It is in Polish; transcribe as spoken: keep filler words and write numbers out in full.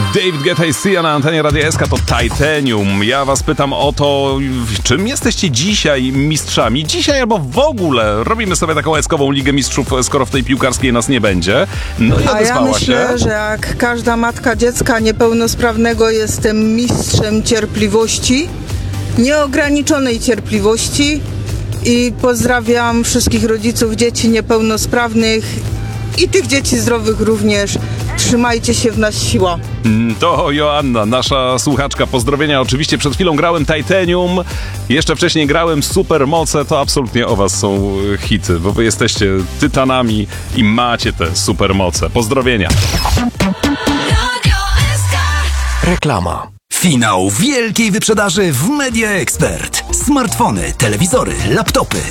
David Guetta i Sia na antenie Radia S K to Titanium. Ja was pytam o to, czym jesteście dzisiaj mistrzami? Dzisiaj albo w ogóle robimy sobie taką eskową Ligę Mistrzów, skoro w tej piłkarskiej nas nie będzie. No i A ja myślę, się. że jak każda matka dziecka niepełnosprawnego jestem mistrzem cierpliwości, nieograniczonej cierpliwości i pozdrawiam wszystkich rodziców dzieci niepełnosprawnych i tych dzieci zdrowych również. Trzymajcie się, w nas siła. To Joanna, nasza słuchaczka. Pozdrowienia. Oczywiście przed chwilą grałem Titanium, jeszcze wcześniej grałem Supermoce. To absolutnie o was są hity, bo wy jesteście tytanami i macie te supermoce. Pozdrowienia. Reklama. Finał wielkiej wyprzedaży w Media Expert. Smartfony, telewizory, laptopy,